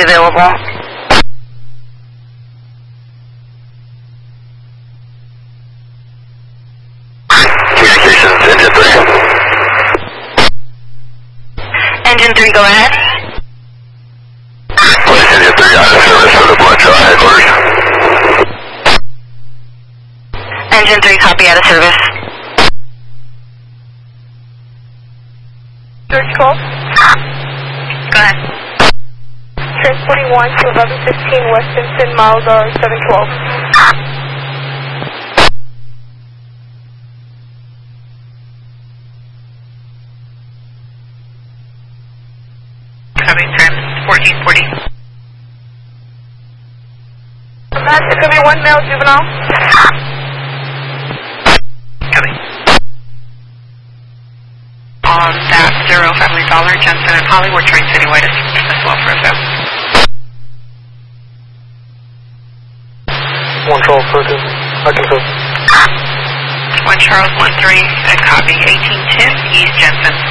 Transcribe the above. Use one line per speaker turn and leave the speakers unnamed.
3 available.
Communications, Engine 3.
Engine 3, go ahead.
Place Engine 3 out of service for the Blood Trail headquarters.
Engine 3, copy, out of service.
George 12.
Go ahead.
Transporting 1 to 1115 West Simpson, miles are 712.
Copy, trans 1440.
That's going to be 1 male juvenile.
Copy. On that 0 family dollar, Jensen and Hollywood train citywide as well for a fail.
112, Arkansas.
1 Charles 13, and copy 1810 East Jensen.